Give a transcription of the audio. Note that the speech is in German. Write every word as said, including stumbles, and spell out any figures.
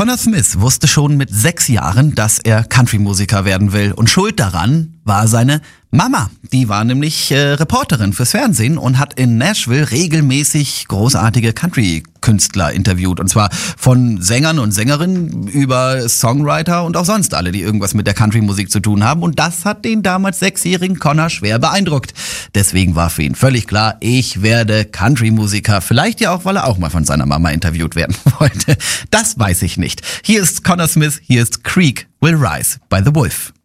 Connor Smith wusste schon mit sechs Jahren, dass er Country-Musiker werden will. Und schuld daran war seine Mama. Die war nämlich äh, Reporterin fürs Fernsehen und hat in Nashville regelmäßig großartige Country-Künstler interviewt. Und zwar von Sängern und Sängerinnen über Songwriter und auch sonst alle, die irgendwas mit der Country-Musik zu tun haben. Und das hat den damals sechsjährigen Connor schwer beeindruckt. Deswegen war für ihn völlig klar, ich werde Country-Musiker. Vielleicht ja auch, weil er auch mal von seiner Mama interviewt werden wollte. Das weiß ich nicht. Hier ist Connor Smith, hier ist Creek Will Rise by the Wolf.